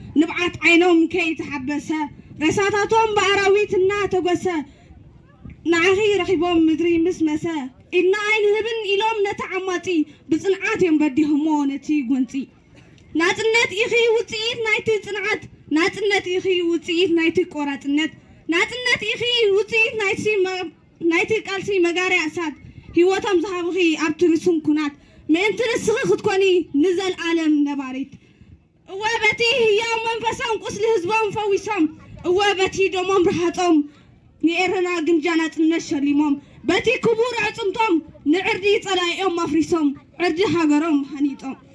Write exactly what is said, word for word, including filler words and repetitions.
نبعت عينهم كي تحبسها رساتاتهم بعراويت النا تقسى نعغي رخيبهم مدري مسمسا إن عين هبن إلهم نتعماتي بصنعات ينبديهم ونتي قنتي ناتنت إخي وتيت نايتي صنعات ناتنت إخي وتيت نايتي قرات النت ناتنت إخي وتيت نايتي م... نايتي قالسي مغاري أساد هيوتهم زحابخي أبترسون كنات ما انت رسخي خدكوني نزل عالم نباريت وابتي هي منفسهم قسل هزبهم فويسهم وابتي دومهم رحاتهم نيرنا جنجانات النشليمهم بتي كبور عصمتهم نعردي طلايهم مفريسهم عردي حجرهم حنيتهم